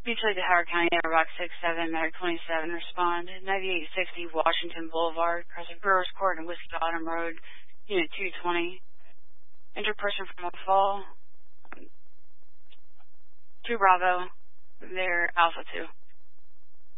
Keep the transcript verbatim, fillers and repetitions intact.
Usually to Howard County, Rock six seven, Matter twenty-seven, respond. ninety-eight sixty Washington Boulevard, crossing Brewers Court and Whiskey Bottom Road, Unit two twenty. Interperson from a fall. two Bravo, they're Alpha two.